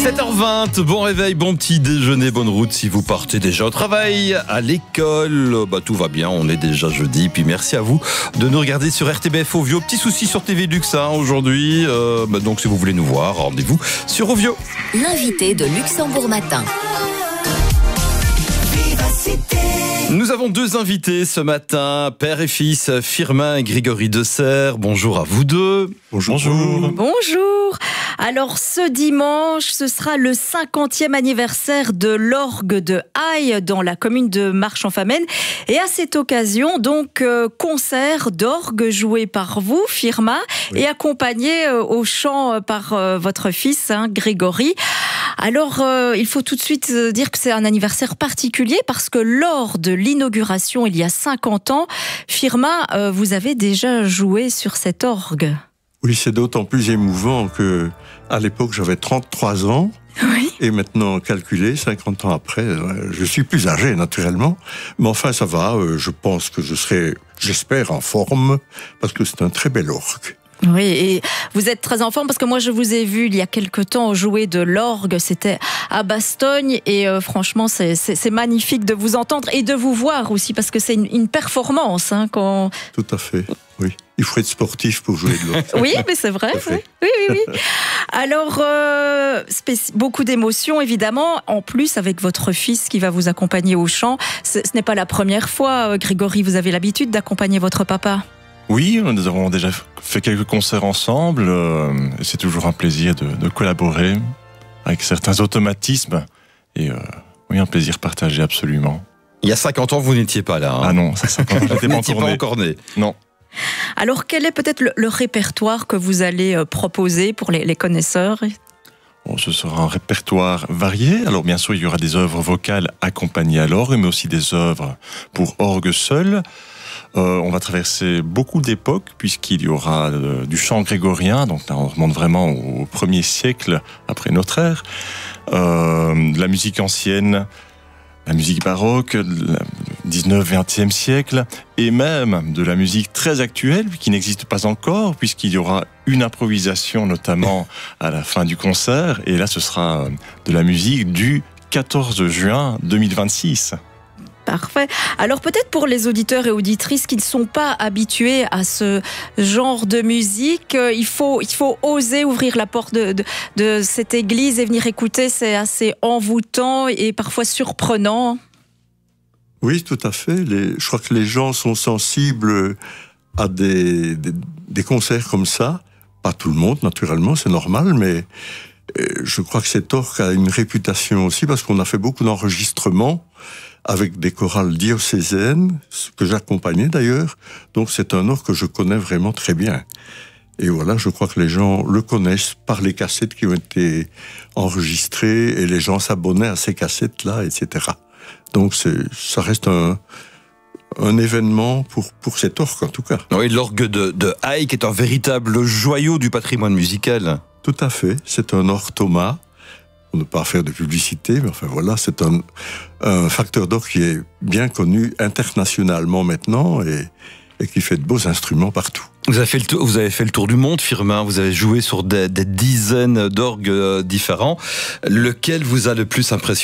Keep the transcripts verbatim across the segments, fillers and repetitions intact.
sept heures vingt, bon réveil, bon petit déjeuner, bonne route si vous partez déjà au travail, à l'école, bah tout va bien, on est déjà jeudi, puis merci à vous de nous regarder sur R T B F Ovio. Petit souci sur T V Luxe hein, aujourd'hui, euh, bah donc si vous voulez nous voir, rendez-vous sur Ovio. L'invité de Luxembourg Matin. Nous avons deux invités ce matin, père et fils, Firmin et Grégory Desserre. Bonjour à vous deux. Bonjour. Bonjour. Bonjour. Alors ce dimanche, ce sera le cinquantième anniversaire de l'orgue de Haye dans la commune de Marche-en-Famenne. Et à cette occasion, donc, euh, concert d'orgue joué par vous, Firmin, oui. et accompagné euh, au chant par euh, votre fils, hein, Grégory. Alors, euh, il faut tout de suite dire que c'est un anniversaire particulier parce que lors de l'inauguration, il y a cinquante ans, Firmin, euh, vous avez déjà joué sur cet orgue. Oui, c'est d'autant plus émouvant que à l'époque, j'avais trente-trois ans. Oui. Et maintenant, calculé, cinquante ans après, je suis plus âgé, naturellement. Mais enfin, ça va. Je pense que je serai, j'espère, en forme, parce que c'est un très bel orgue. Oui, et vous êtes très en forme parce que moi je vous ai vu il y a quelque temps jouer de l'orgue, c'était à Bastogne et euh, franchement c'est, c'est, c'est magnifique de vous entendre et de vous voir aussi parce que c'est une, une performance. Hein, quand... Tout à fait, oui. Il faut être sportif pour jouer de l'orgue. Oui, mais c'est vrai. Oui, oui, oui. oui. Alors, euh, spéci- beaucoup d'émotions évidemment, en plus avec votre fils qui va vous accompagner au chant. Ce, ce n'est pas la première fois, Grégory, vous avez l'habitude d'accompagner votre papa? Oui, nous avons déjà fait quelques concerts ensemble. Euh, c'est toujours un plaisir de, de collaborer avec certains automatismes. Et euh, oui, un plaisir partagé, absolument. Il y a cinquante ans, vous n'étiez pas là. Hein. Ah non, ça, ça, je n'étais pas encore né. encore né. Non. Alors, quel est peut-être le, le répertoire que vous allez euh, proposer pour les, les connaisseurs ? Bon, ce sera un répertoire varié. Alors, bien sûr, il y aura des œuvres vocales accompagnées à l'orgue, mais aussi des œuvres pour orgue seul. Euh, on va traverser beaucoup d'époques puisqu'il y aura euh, du chant grégorien, donc là on remonte vraiment au premier siècle après notre ère, euh, de la musique ancienne, la musique baroque, le dix-neuvième, vingtième siècle, et même de la musique très actuelle qui n'existe pas encore puisqu'il y aura une improvisation notamment à la fin du concert, et là ce sera de la musique du quatorze juin deux mille vingt-six. Parfait. Alors peut-être pour les auditeurs et auditrices qui ne sont pas habitués à ce genre de musique, il faut, il faut oser ouvrir la porte de, de, de cette église et venir écouter. C'est assez envoûtant et parfois surprenant. Oui, tout à fait. Les, je crois que les gens sont sensibles à des, des, des concerts comme ça. Pas tout le monde, naturellement, c'est normal, mais je crois que cet orgue a une réputation aussi parce qu'on a fait beaucoup d'enregistrements avec des chorales diocésaines, que j'accompagnais d'ailleurs. Donc c'est un orgue que je connais vraiment très bien. Et voilà, je crois que les gens le connaissent par les cassettes qui ont été enregistrées, et les gens s'abonnaient à ces cassettes-là, et cetera. Donc c'est, ça reste un, un événement pour, pour cet orgue, en tout cas. Oui, l'orgue de, de Haye, qui est un véritable joyau du patrimoine musical. Tout à fait, c'est un orgue Thomas. Pour ne pas faire de publicité, mais enfin voilà, c'est un, un facteur d'orgue qui est bien connu internationalement maintenant et, et qui fait de beaux instruments partout. Vous avez fait le tour, vous avez fait le tour du monde, Firmin. Vous avez joué sur des, des dizaines d'orgues différents. Lequel vous a le plus impressionné ?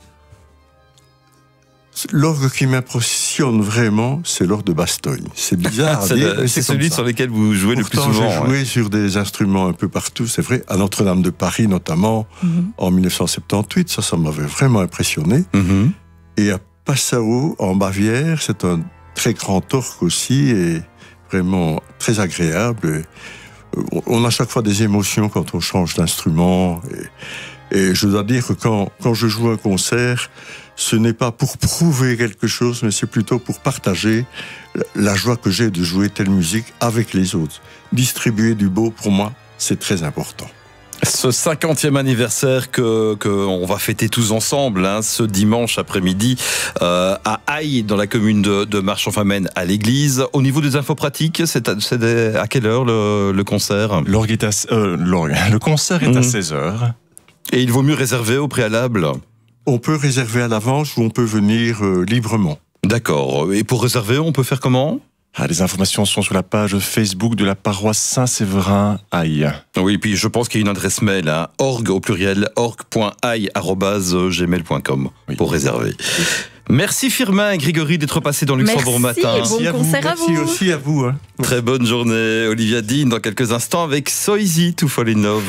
L'orgue qui m'impressionne vraiment, c'est l'orgue de Bastogne. C'est bizarre à c'est dire, le, mais c'est, c'est celui sur lequel vous jouez Pourtant, le plus souvent. J'ai joué ouais. sur des instruments un peu partout, c'est vrai, à Notre-Dame de Paris notamment, mm-hmm. en dix-neuf cent soixante-dix-huit, ça, ça m'avait vraiment impressionné. Mm-hmm. Et à Passau, en Bavière, c'est un très grand orgue aussi, et vraiment très agréable. On a chaque fois des émotions quand on change d'instrument, et, et je dois dire que quand, quand je joue un concert, ce n'est pas pour prouver quelque chose, mais c'est plutôt pour partager la joie que j'ai de jouer telle musique avec les autres. Distribuer du beau, pour moi, c'est très important. Ce cinquantième anniversaire que, que on va fêter tous ensemble, hein, ce dimanche après-midi, euh, à Haye, dans la commune de, de Marche-en-Famenne, à l'église. Au niveau des infos pratiques, c'est à, c'est des, à quelle heure le, le concert ? L'orgue est à, euh, l'orgue. Le concert est mmh. à seize heures. Et il vaut mieux réserver au préalable ? On peut réserver à l'avance ou on peut venir euh, librement. D'accord. Et pour réserver, on peut faire comment ? Ah, les informations sont sur la page Facebook de la paroisse Saint-Séverin Aïe. Oui, puis je pense qu'il y a une adresse mail, hein, org au pluriel, org point aïe arobase gmail point com Oui. pour réserver. Merci Firmin et Grégory d'être passés dans Luxembourg Merci, matin. bon Merci à vous. concert à Merci vous. aussi à vous. Hein. Très bonne journée. Olivia Dean dans quelques instants avec So Easy to Fall in Love.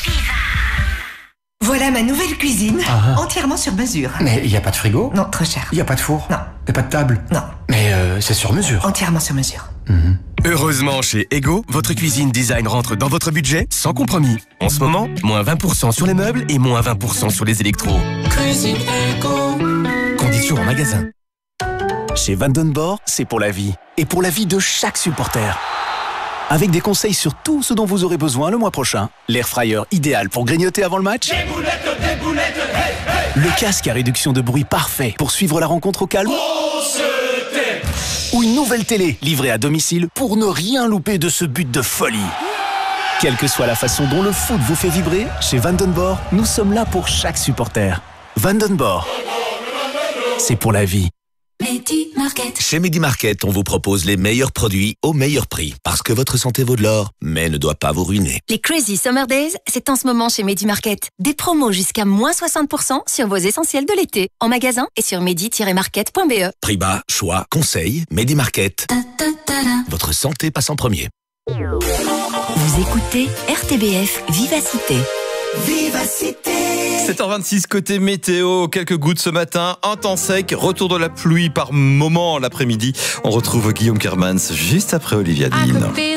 Voilà ma nouvelle cuisine, Ah. entièrement sur mesure. Mais il n'y a pas de frigo? Non, trop cher. Il n'y a pas de four? Non. Et pas de table? Non, Mais euh, c'est sur mesure. entièrement sur mesure. Heureusement, chez Ego, votre cuisine design rentre dans votre budget sans compromis. En ce moment, moins vingt pour cent sur les meubles et moins vingt pour cent sur les électros. Cuisine Ego. Conditions en magasin. Chez Vandenborg, c'est pour la vie. Et pour la vie de chaque supporter. Avec des conseils sur tout ce dont vous aurez besoin le mois prochain. L'air fryer idéal pour grignoter avant le match. Des boulettes, des boulettes, hey, hey. Le casque à réduction de bruit parfait pour suivre la rencontre au calme. Ou une nouvelle télé livrée à domicile pour ne rien louper de ce but de folie. Quelle que soit la façon dont le foot vous fait vibrer, chez Vandenborg, nous sommes là pour chaque supporter. Vandenborg, c'est pour la vie. Medi Market. Chez Medi Market, on vous propose les meilleurs produits au meilleur prix. Parce que votre santé vaut de l'or, mais ne doit pas vous ruiner. Les Crazy Summer Days, c'est en ce moment chez Medi Market. Des promos jusqu'à moins soixante pour cent sur vos essentiels de l'été. En magasin et sur medi tiret market point b e. Prix bas, choix, conseils, Medi Market. Votre santé passe en premier. Vous écoutez R T B F Vivacité. Vivacité. sept heures vingt-six côté météo, quelques gouttes ce matin, un temps sec, retour de la pluie par moment l'après-midi. On retrouve Guillaume Kermans juste après Olivia Dean.